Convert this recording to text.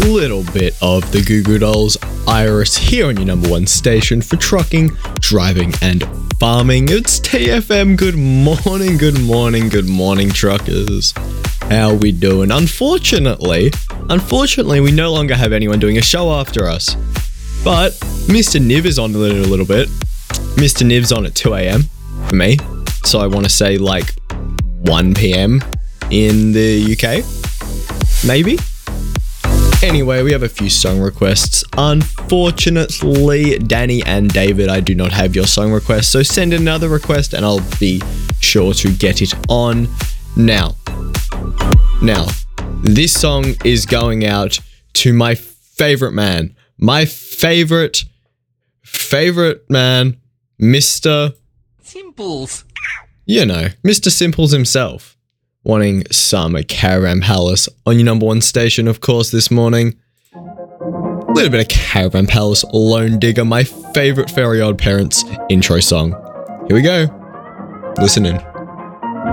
little bit of the Goo Goo Dolls Iris here on your number one station for trucking, driving, and farming. It's TFM. Good morning, truckers. How we doing? Unfortunately, we no longer have anyone doing a show after us. But Mr. Niv is on a little bit. Mr. Niv's on at 2 a.m. for me. So I want to say like 1 p.m. in the UK. Maybe? Anyway, we have a few song requests. Unfortunately, Danny and David, I do not have your song request. So send another request and I'll be sure to get it on. Now, this song is going out to my favorite man. My favorite man, Mr. Simples. You know, Mr. Simples himself. Wanting some Caravan Palace on your number one station, of course, this morning. A little bit of Caravan Palace, Lone Digger, my favorite Fairy Odd Parents intro song. Here we go. Listen in.